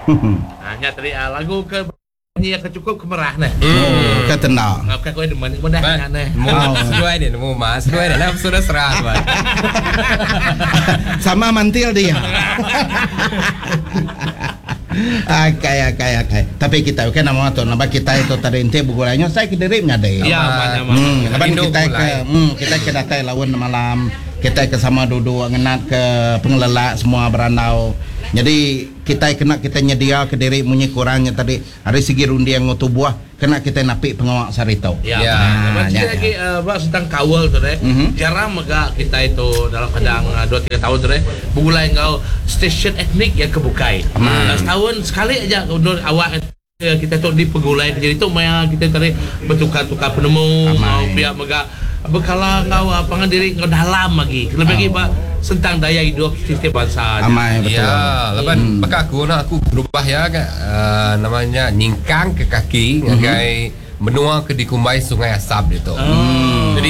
Nya tadi lagu ke nyi yang cukup kemerah nih. Ketenang. Ngapkan kau demen mudah nih. Sesuai deh, sesuai deh. Lah sudah serah tuan. Sama mantil dia. Kayak. Tapi kita kan nama tu, nama kita itu tadi ente bugulanya saya kirim ngade. Ya, mana. Laban kita ke datai lawan malam. Kita ke sama duduk ngenat ke pengelola semua berandau. Jadi kita nyedia ke diri munyi kurangnya tadi hari segi rundi yang ngutu buah kena kita napi pengawak sarito. Ya. Macam lagi tentang kawal tu deh. Jarang mega kita itu dalam kadang 2-3 tahun tu deh. Bugulai engkau stesen etnik yang kebukai. Setahun sekali aja untuk awak kita tu di pegulai jadi tu maya kita tadi bertukar-tukar penemu pihak mega bekala engkau pangan diri engkau dalam lagi lebih lagi pak tentang daya hidup sistem bangsa. Amai betul. Ya, lepas maka aku berubah ya namanya nyingkang ke kaki ngagai menua ke dikumbai Sungai Asap itu. Jadi